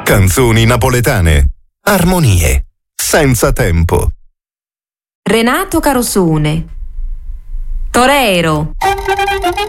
Canzoni napoletane. Armonie. Senza tempo. Renato Carosone. Torero.